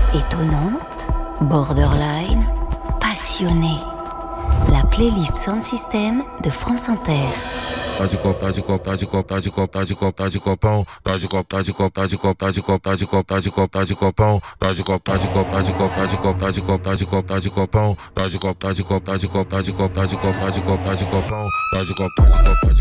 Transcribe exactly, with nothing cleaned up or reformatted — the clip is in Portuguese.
Étonnante, borderline, passionnée. La playlist Sound System de France Inter. Tá de copo, tá de copo, tá de copo, tá de copo, tá de copo, tá de copão. Tá de copo, tá de copo, tá de copo, tá de copo, tá de copo, tá de copo, tá de copão. Tá de copo, tá de copo, tá de copo, tá de copo, tá de copo, tá de copo, tá de copão. Tá de copo, tá de copo, tá de copo, tá de copo, tá de copo, tá de copo, tá de copo, tá de copão. Tá de copo, tá de copo, tá de